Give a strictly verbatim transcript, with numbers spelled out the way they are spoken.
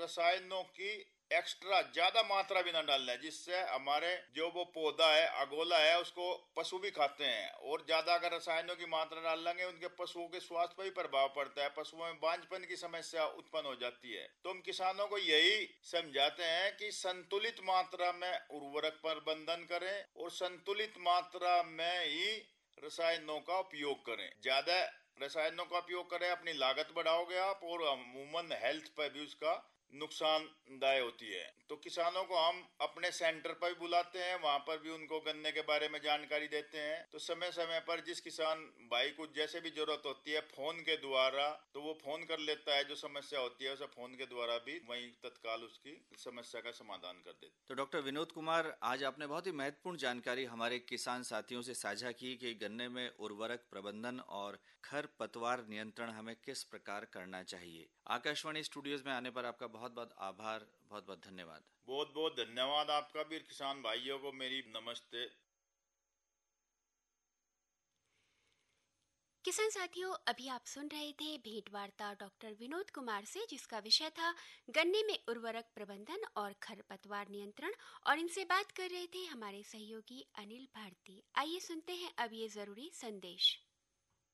रसायनों की एक्स्ट्रा ज्यादा मात्रा भी ना डालना है, जिससे हमारे जो वो पौधा है, अगोला है, उसको पशु भी खाते हैं। और ज्यादा अगर रसायनों की मात्रा डाल लेंगे, उनके पशुओं के स्वास्थ्य पर भी प्रभाव पड़ता है, पशुओं में बांझपन की समस्या उत्पन्न हो जाती है। तो हम किसानों को यही समझाते हैं कि संतुलित मात्रा में उर्वरक प्रबंधन करें और संतुलित मात्रा में ही रसायनों का उपयोग करें। ज्यादा रसायनों का उपयोग करें, अपनी लागत बढ़ाओगे आप, और अमूमन हेल्थ पर भी उसका नुकसानदायक होती है। तो किसानों को हम अपने सेंटर पर भी बुलाते हैं, वहां पर भी उनको गन्ने के बारे में जानकारी देते हैं। तो समय समय पर जिस किसान भाई को जैसे भी जरूरत होती है फोन के द्वारा, तो वो फोन कर लेता है, जो समस्या होती है उसे फोन के द्वारा भी वही तत्काल उसकी समस्या का समाधान कर देते। तो डॉक्टर विनोद कुमार, आज आपने बहुत ही महत्वपूर्ण जानकारी हमारे किसान साथियों से साझा की कि गन्ने में उर्वरक प्रबंधन और खर पतवार नियंत्रण हमें किस प्रकार करना चाहिए। आकाशवाणी स्टूडियोज में आने पर आपका बहुत बहुत आभार, बहुत बहुत धन्यवाद। बहुत बहुत धन्यवाद आपका भी। किसान भाइयों को मेरी नमस्ते। किसान साथियों, अभी आप सुन रहे थे भेंट वार्ता डॉक्टर विनोद कुमार से, जिसका विषय था गन्ने में उर्वरक प्रबंधन और खरपतवार नियंत्रण, और इनसे बात कर रहे थे हमारे सहयोगी अनिल भारती। आइए सुनते हैं अब ये जरूरी संदेश।